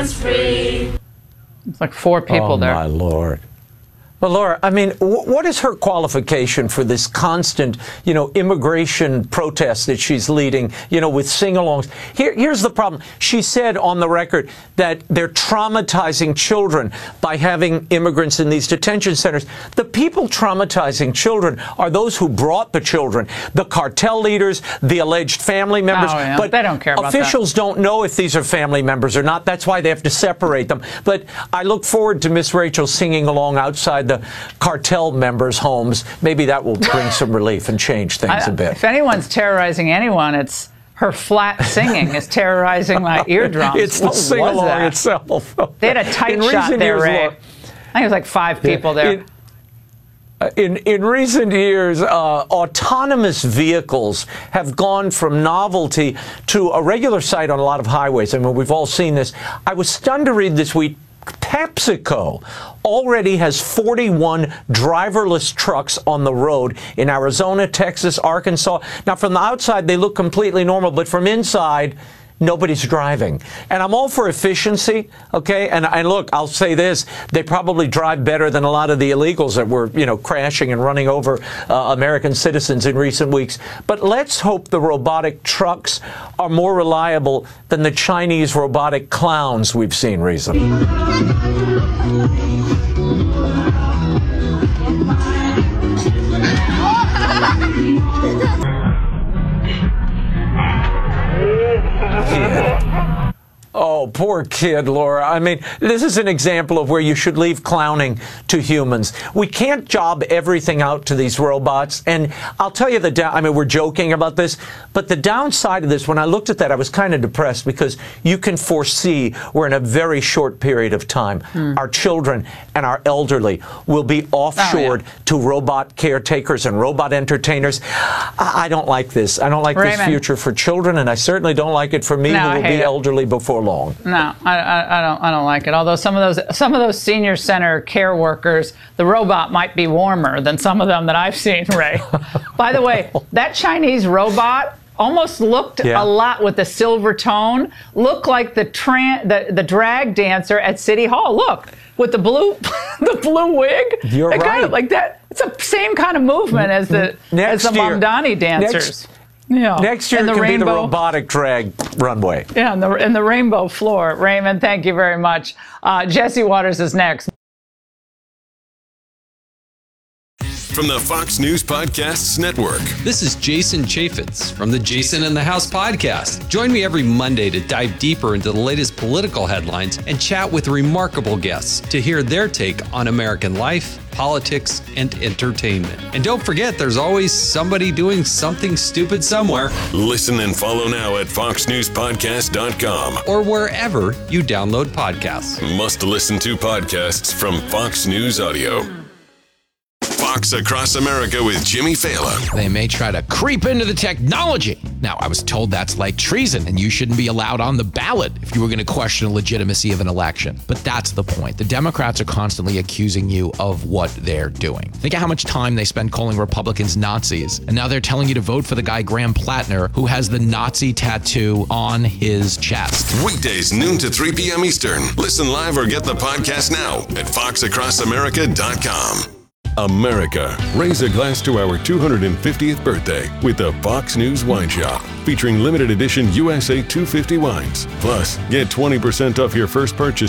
was free. It's like 4 people there. Oh, my Lord. Well, Laura, I mean, what is her qualification for this constant, immigration protest that she's leading, with sing-alongs? Here's the problem. She said on the record that they're traumatizing children by having immigrants in these detention centers. The people traumatizing children are those who brought the children, the cartel leaders, the alleged family members. Oh, yeah. But they don't care about officials don't know if these are family members or not. That's why they have to separate them. But I look forward to Miss Rachel singing along outside the cartel members' homes. Maybe that will bring some relief and change things a bit. If anyone's terrorizing anyone, it's her flat singing is terrorizing my eardrums. It's the sing-along itself. They had a tight shot there, Ray. I think it was like 5 people there. In recent years, autonomous vehicles have gone from novelty to a regular sight on a lot of highways. I mean, we've all seen this. I was stunned to read this week, PepsiCo already has 41 driverless trucks on the road in Arizona, Texas, Arkansas. Now, from the outside, they look completely normal, but from inside, nobody's driving. And I'm all for efficiency, okay? And look, I'll say this, they probably drive better than a lot of the illegals that were, crashing and running over American citizens in recent weeks. But let's hope the robotic trucks are more reliable than the Chinese robotic clowns we've seen recently. Oh, poor kid, Laura. I mean, this is an example of where you should leave clowning to humans. We can't job everything out to these robots. And I'll tell you we're joking about this, but the downside of this, when I looked at that, I was kind of depressed because you can foresee we're in a very short period of time. Our children and our elderly will be offshored to robot caretakers and robot entertainers. I don't like this. I don't like this future for children, and I certainly don't like it for me who will be elderly before long. No, I don't like it. Although some of those senior center care workers, the robot might be warmer than some of them that I've seen, Ray. By the way, that Chinese robot almost looked a lot with the silver tone, looked like the drag dancer at City Hall. Look, with the blue wig. You're right. Kind of like that. It's the same kind of movement as the Mamdani dancers. Next year it can be the robotic drag runway. Yeah, and the rainbow floor. Raymond, thank you very much. Jesse Waters is next. From the Fox News Podcasts Network. This is Jason Chaffetz from the Jason in the House podcast. Join me every Monday to dive deeper into the latest political headlines and chat with remarkable guests to hear their take on American life, politics, and entertainment. And don't forget, there's always somebody doing something stupid somewhere. Listen and follow now at foxnewspodcast.com or wherever you download podcasts. Must listen to podcasts from Fox News Audio. Fox Across America with Jimmy Fallon. They may try to creep into the technology. Now, I was told that's like treason, and you shouldn't be allowed on the ballot if you were going to question the legitimacy of an election. But that's the point. The Democrats are constantly accusing you of what they're doing. Think of how much time they spend calling Republicans Nazis, and now they're telling you to vote for the guy Graham Plattner, who has the Nazi tattoo on his chest. Weekdays, noon to 3 p.m. Eastern. Listen live or get the podcast now at foxacrossamerica.com. America, raise a glass to our 250th birthday with the Fox News Wine Shop, featuring limited edition USA 250 wines. Plus, get 20% off your first purchase